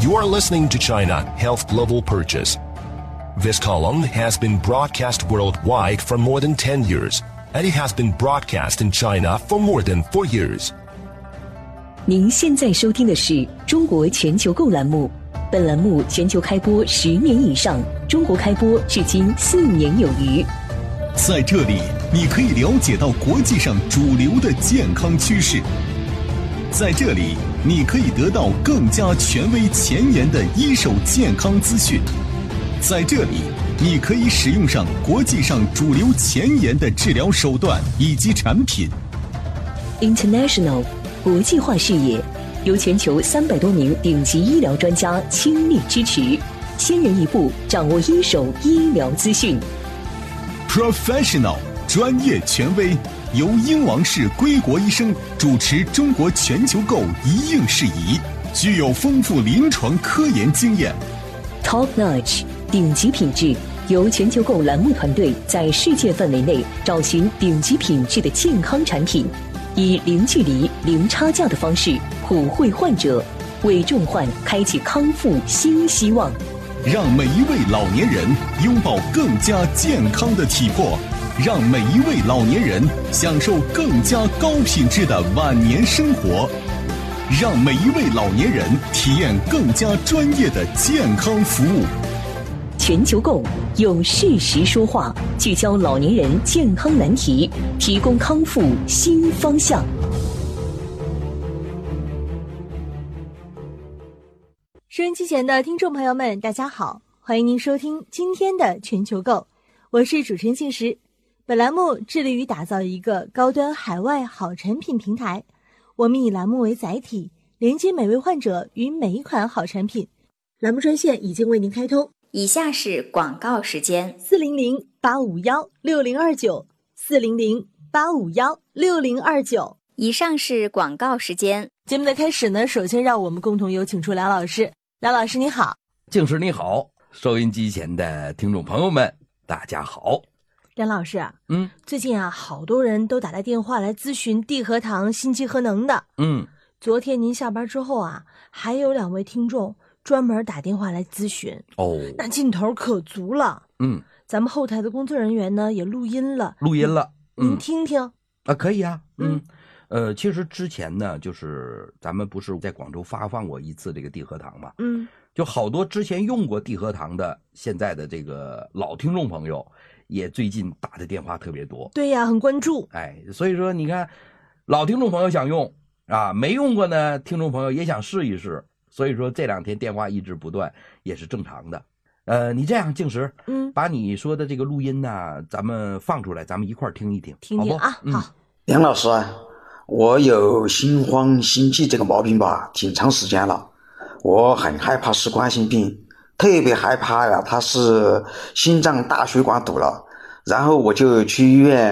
You are listening to China Health Global Purchase. This column has been broadcast worldwide for more than 10 years, and it has been broadcast in China for more than 4 years. 您现在收听的是中国全球购栏目，本栏目全球开播10年以上，中国开播至今4年有余。 在这里，你可以了解到国际上主流的健康趋势。在这里，你可以得到更加权威前沿的一手健康资讯。在这里，你可以使用上国际上主流前沿的治疗手段以及产品。 International 国际化视野，由全球300多名顶级医疗专家倾力支持，先人一步掌握一手医疗资讯。 Professional 专业权威，由英王氏归国医生主持中国全球购一应事宜，具有丰富临床科研经验。 Top Notch 顶级品质，由全球购栏目团队在世界范围内找寻顶级品质的健康产品，以零距离、零差价的方式普惠患者，为重患开启康复新希望。 让每一位老年人拥抱更加健康的体魄，让每一位老年人享受更加高品质的晚年生活，让每一位老年人体验更加专业的健康服务。 全球购用事实说话，聚焦老年人健康难题，提供康复新方向。 收音机前的听众朋友们，大家好，欢迎您收听今天的全球购，我是主持人庆石。本栏目致力于打造一个高端海外好产品平台，我们以栏目为载体，连接每位患者与每一款好产品。栏目专线已经为您开通， 以下是广告时间 ：400-851-6029，400-851-6029。 以上是广告时间。 节目的开始呢，首先让我们共同有请出梁老师。梁老师你好。 静师你好，收音机前的听众朋友们大家好。 梁老师最近好多人都打来电话来咨询地核糖、心肌核能的。昨天您下班之后还有2位听众专门打电话来咨询。那劲头可足了。咱们后台的工作人员呢也录音了。您听听可以啊。其实之前呢，就是咱们不是在广州发放过一次这个地核糖嘛，就好多之前用过地核糖的现在的这个老听众朋友也最近打的电话特别多。 对呀，很关注。 所以说你看，老听众朋友想用没用过呢，听众朋友也想试一试，所以说这2天电话一直不断也是正常的。你这样静时把你说的这个录音呢咱们放出来，咱们一块听一听听听好。 梁老师我有心慌心悸这个毛病吧，挺长时间了。我很害怕是冠心病，特别害怕它是心脏大血管堵了，然后我就去医院